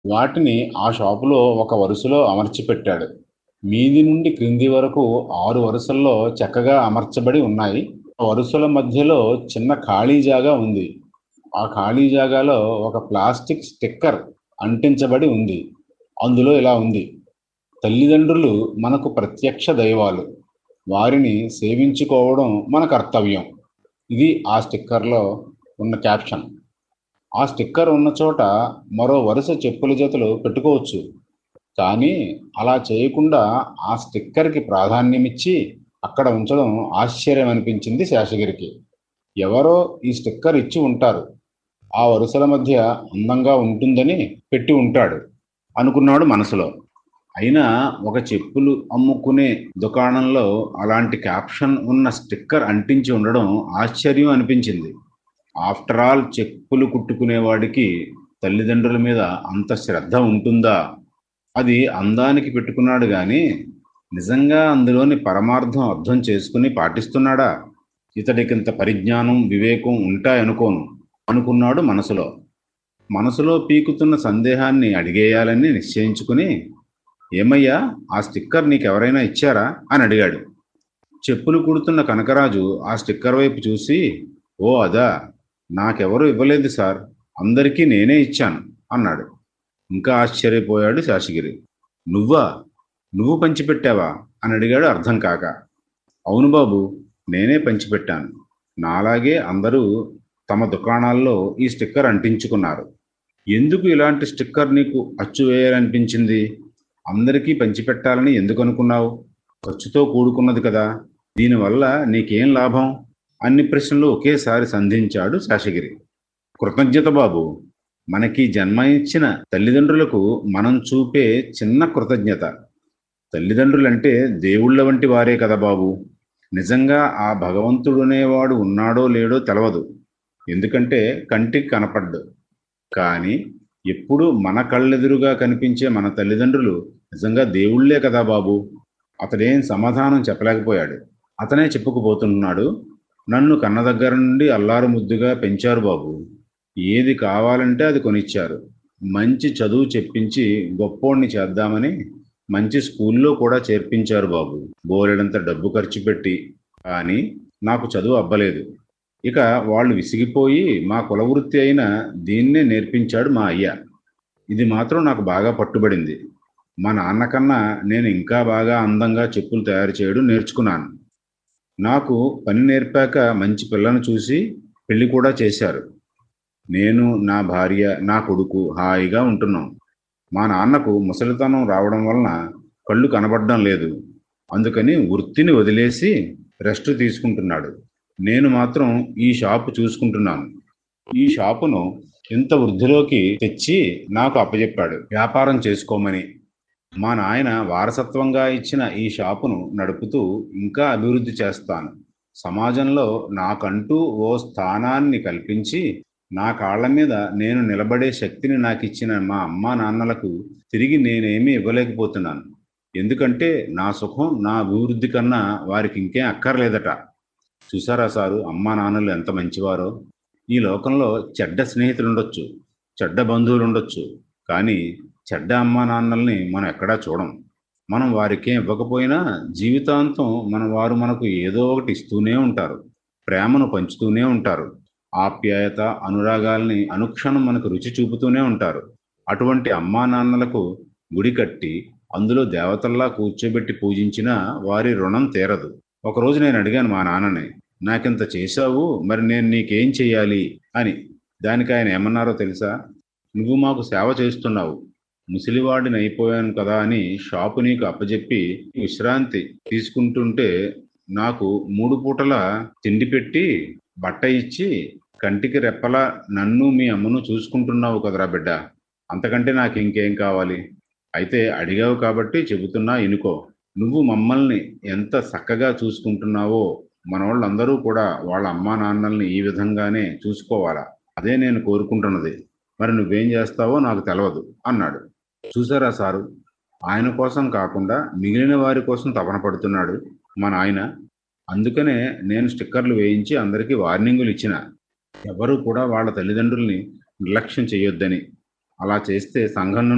వాటిని ఆ షాపులో ఒక వరుసలో అమర్చి పెట్టాడు. మీది నుండి క్రింది వరకు 6 వరుసల్లో చక్కగా అమర్చబడి ఉన్నాయి. ఆ వరుసల మధ్యలో చిన్న ఖాళీ జాగా ఉంది. ఆ ఖాళీ జాగాలో ఒక ప్లాస్టిక్ స్టిక్కర్ అంటించబడి ఉంది. అందులో ఇలా ఉంది: తల్లిదండ్రులు మనకు ప్రత్యక్ష దైవాలు. వారిని సేవించుకోవడం మన కర్తవ్యం. ఇది ఆ స్టిక్కర్‌లో ఉన్న క్యాప్షన్. ఆ స్టిక్కర్ ఉన్న చోట మరో వరుస చెప్పుల జతలు పెట్టుకోవచ్చు. కానీ అలా చేయకుండా ఆ స్టిక్కర్‌కి ప్రాధాన్యమిచ్చి అక్కడ ఉంచడం ఆశ్చర్యమనిపించింది శేషగిరికి. ఎవరో ఈ స్టిక్కర్ ఇచ్చి ఉంటారు. ఆ వరుసల మధ్య అందంగా ఉంటుందని పెట్టి ఉంటాడు అనుకున్నాడు మనసులో. అయినా ఒక చెప్పులు అమ్ముకునే దుకాణంలో అలాంటి క్యాప్షన్ ఉన్న స్టిక్కర్ అంటించి ఉండడం ఆశ్చర్యం అనిపించింది. ఆఫ్టర్ ఆల్ చెప్పులు కుట్టుకునేవాడికి తల్లిదండ్రుల మీద అంత శ్రద్ధ ఉంటుందా? అది అందానికి పెట్టుకున్నాడు గాని నిజంగా అందులోని పరమార్థం అర్థం చేసుకుని పాటిస్తున్నాడా? ఇతడికింత పరిజ్ఞానం, వివేకం ఉంటాయనుకోను అనుకున్నాడు మనసులో. మనసులో పీకుతున్న సందేహాన్ని అడిగేయాలని నిశ్చయించుకుని, ఏమయ్యా, ఆ స్టిక్కర్ నీకెవరైనా ఇచ్చారా అని అడిగాడు. చెప్పులు కుడుతున్న కనకరాజు ఆ స్టిక్కర్ వైపు చూసి, ఓ అదా, నాకెవరూ ఇవ్వలేదు సార్, అందరికీ నేనే ఇచ్చాను అన్నాడు. ఇంకా ఆశ్చర్యపోయాడు శేషగిరి. నువ్వా? నువ్వు పంచిపెట్టావా అని అడిగాడు అర్థం కాక. అవును బాబు, నేనే పంచిపెట్టాను. నాలాగే అందరూ తమ దుకాణాల్లో ఈ స్టిక్కర్ అంటించుకున్నారు. ఎందుకు ఇలాంటి స్టిక్కర్ నీకు అచ్చు వేయాలనిపించింది? అందరికీ పంచిపెట్టాలని ఎందుకు అనుకున్నావు? ఖర్చుతో కూడుకున్నది కదా. దీనివల్ల నీకేం లాభం? అన్ని ప్రశ్నలు ఒకేసారి సంధించాడు శేషగిరి. కృతజ్ఞత బాబు. మనకి జన్మ ఇచ్చిన తల్లిదండ్రులకు మనం చూపే చిన్న కృతజ్ఞత. తల్లిదండ్రులంటే దేవుళ్ళ వంటి వారే కదా బాబు. నిజంగా ఆ భగవంతుడనేవాడు ఉన్నాడో లేడో తెలవదు. ఎందుకంటే కంటికి కనపడ్డు. కానీ ఎప్పుడు మన కళ్ళెదురుగా కనిపించే మన తల్లిదండ్రులు నిజంగా దేవుళ్ళే కదా బాబు. అతడేం సమాధానం చెప్పలేకపోయాడు. అతనే చెప్పుకుపోతున్నాడు. నన్ను కన్న దగ్గర నుండి అల్లారు ముద్దుగా పెంచారు బాబు. ఏది కావాలంటే అది కొనిచ్చారు. మంచి చదువు చెప్పించి గొప్పోణ్ణి చేద్దామని మంచి స్కూల్లో కూడా చేర్పించారు బాబు. బోలెడంత డబ్బు ఖర్చు పెట్టి. కానీ నాకు చదువు అబ్బలేదు. ఇక వాళ్ళు విసిగిపోయి మా కులవృత్తి అయిన దీన్నే నేర్పించాడు మా అయ్య. ఇది మాత్రం నాకు బాగా పట్టుబడింది. మా నాన్నకన్నా నేను ఇంకా బాగా అందంగా చెప్పులు తయారు చేయడం నేర్చుకున్నాను. నాకు పని నేర్పాక మంచి పిల్లను చూసి పెళ్లి కూడా చేశారు. నేను, నా భార్య, నా కొడుకు హాయిగా ఉంటున్నాం. మా నాన్నకు ముసలితనం రావడం వలన కళ్ళు కనబడడం లేదు. అందుకని వృత్తిని వదిలేసి రెస్ట్ తీసుకుంటున్నాడు. నేను మాత్రం ఈ షాపు చూసుకుంటున్నాను. ఈ షాపును ఇంత వృద్ధిలోకి తెచ్చి నాకు అప్పజెప్పాడు వ్యాపారం చేసుకోమని. మా నాయన వారసత్వంగా ఇచ్చిన ఈ షాపును నడుపుతూ ఇంకా అభివృద్ధి చేస్తాను. సమాజంలో నాకంటూ ఓ స్థానాన్ని కల్పించి నా కాళ్ళ మీద నేను నిలబడే శక్తిని నాకిచ్చిన మా అమ్మా నాన్నలకు తిరిగి నేనేమీ ఇవ్వలేకపోతున్నాను. ఎందుకంటే నా సుఖం నా అభివృద్ధి కన్నా వారికి ఇంకేం అక్కర్లేదట. చూసారా సారు, అమ్మా నాన్నలు ఎంత మంచివారో. ఈ లోకంలో చెడ్డ స్నేహితులుండొచ్చు, చెడ్డ బంధువులుండొచ్చు, కానీ చెడ్డ అమ్మా నాన్నల్ని మనం ఎక్కడా చూడం. మనం వారికేం ఇవ్వకపోయినా జీవితాంతం మన వారు మనకు ఏదో ఒకటి ఇస్తూనే ఉంటారు. ప్రేమను పంచుతూనే ఉంటారు. ఆప్యాయత, అనురాగాల్ని అనుక్షణం మనకు రుచి చూపుతూనే ఉంటారు. అటువంటి అమ్మా నాన్నలకు గుడి కట్టి అందులో దేవతల్లా కూర్చోబెట్టి పూజించినా వారి రుణం తీరదు. ఒకరోజు నేను అడిగాను మా నాన్నని, నాకింత చేశావు, మరి నేను నీకేం చెయ్యాలి అని. దానికి ఆయన ఏమన్నారో తెలుసా? నువ్వు మాకు సేవ చేస్తున్నావు. ముసలివాడిని అయిపోయాను కదా అని షాపు నీకు అప్పజెప్పి విశ్రాంతి తీసుకుంటుంటే నాకు 3 పూటలా తిండి పెట్టి బట్ట ఇచ్చి కంటికి రెప్పలా నన్ను మీ అమ్మను చూసుకుంటున్నావు కదరా బిడ్డ. అంతకంటే నాకు ఇంకేం కావాలి? అయితే అడిగావు కాబట్టి చెబుతున్నా ఇనుకో. నువ్వు మమ్మల్ని ఎంత చక్కగా చూసుకుంటున్నావో మనోళ్ళందరూ కూడా వాళ్ళ అమ్మా నాన్నల్ని ఈ విధంగానే చూసుకోవాలా. అదే నేను కోరుకుంటున్నది. మరి నువ్వేం చేస్తావో నాకు తెలవదు అన్నాడు. చూసారా సారు, ఆయన కోసం కాకుండా మిగిలిన వారి కోసం తపన పడుతున్నాడు మా నాయన. అందుకనే నేను స్టిక్కర్లు వేయించి అందరికీ వార్నింగులు ఇచ్చిన. ఎవరు కూడా వాళ్ళ తల్లిదండ్రుల్ని నిర్లక్ష్యం చేయొద్దని. అలా చేస్తే సంఘం